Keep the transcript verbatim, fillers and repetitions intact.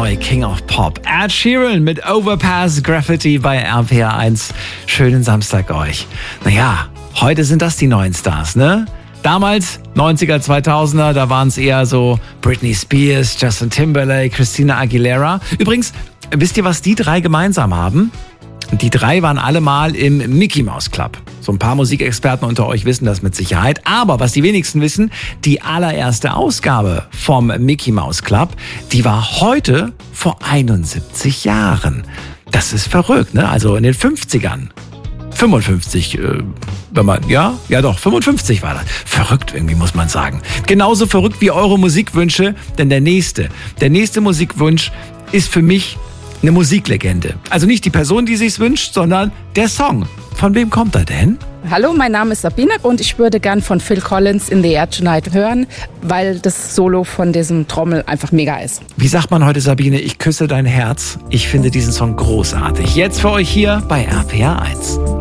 neue King of Pop. Ed Sheeran mit Overpass Graffiti bei R P R eins. Schönen Samstag euch. Naja, heute sind das die neuen Stars, ne? Damals, neunziger, zweitausender, da waren es eher so Britney Spears, Justin Timberlake, Christina Aguilera. Übrigens, wisst ihr, was die drei gemeinsam haben? Die drei waren alle mal im Mickey Mouse Club. So ein paar Musikexperten unter euch wissen das mit Sicherheit. Aber was die wenigsten wissen, die allererste Ausgabe vom Mickey Mouse Club, die war heute vor einundsiebzig Jahren. Das ist verrückt, ne? Also in den fünfzigern. fünfundfünfzig, äh, wenn man, ja, ja doch, fünfundfünfzig war das. Verrückt irgendwie, muss man sagen. Genauso verrückt wie eure Musikwünsche, denn der nächste, der nächste Musikwunsch ist für mich eine Musiklegende. Also nicht die Person, die sich's wünscht, sondern der Song. Von wem kommt er denn? Hallo, mein Name ist Sabine und ich würde gern von Phil Collins In the Air Tonight hören, weil das Solo von diesem Trommel einfach mega ist. Wie sagt man heute, Sabine? Ich küsse dein Herz. Ich finde diesen Song großartig. Jetzt für euch hier bei R P R eins.